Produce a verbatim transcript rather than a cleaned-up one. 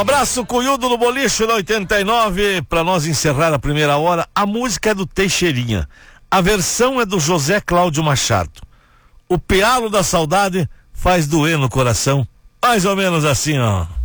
Abraço, Cunhudo no Boliche da oitenta e nove. Pra nós encerrar a primeira hora, a música é do Teixeirinha. A versão é do José Cláudio Machado. O pialo da saudade faz doer no coração. Mais ou menos assim, ó.